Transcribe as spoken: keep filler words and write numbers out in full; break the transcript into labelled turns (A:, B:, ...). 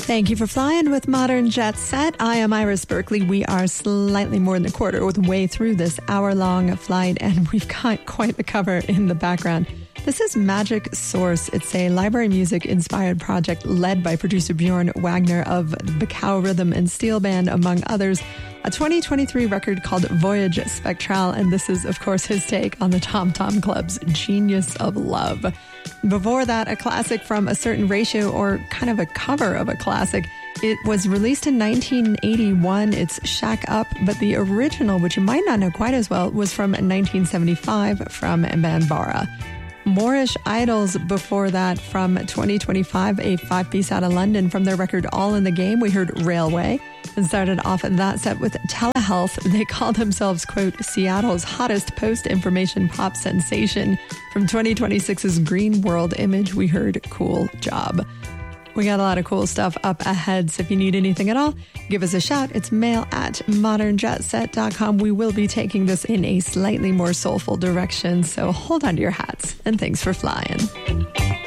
A: Thank you for flying with Modern Jet Set. I am Iris Berkeley. We are slightly more than a quarter of the way through this hour-long flight, and we've got quite the cover in the background. This is Magic Source. It's a library music-inspired project led by producer Bjorn Wagner of the Cow Rhythm and Steel Band, among others. A twenty twenty-three record called Voyage Spectral, and this is, of course, his take on the Tom Tom Club's Genius of Love. Before that, a classic from a certain ratio, or kind of a cover of a classic. It was released in nineteen eighty-one. It's Shack Up, but the original, which you might not know quite as well, was from nineteen seventy-five from Banvara. Moorish Idols before that from twenty twenty-five, a five-piece out of London from their record All in the Game. We heard Railway and started off that set with Telehealth. They call themselves, quote, Seattle's hottest post-information pop sensation. From twenty twenty-six's Green World Image, we heard Cool Job. We got a lot of cool stuff up ahead, so if you need anything at all, give us a shout. It's mail at modern jet set dot com. We will be taking this in a slightly more soulful direction, so hold on to your hats, and thanks for flying.